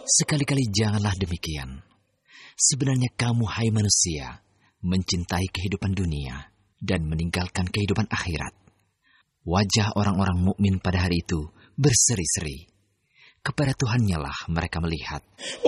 Sekali-kali janganlah demikian. Sebenarnya kamu, hai manusia, mencintai kehidupan dunia dan meninggalkan kehidupan akhirat. Wajah orang-orang mukmin pada hari itu berseri-seri. Kepada Tuhannya lah mereka melihat.